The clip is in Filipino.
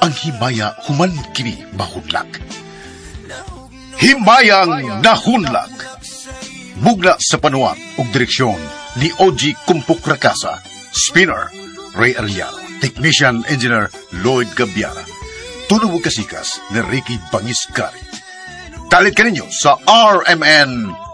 ang himaya human kini mahunlak. Himayang nahunlak. Bugna sa panuwat ug direksyon ni O.G. Kumpuk Rakasa, Spinner Ray Arellano, Technician Engineer Lloyd Gabiara, tunog kasikas ni Ricky Bangiscari. Kalit kaninyo sa RMN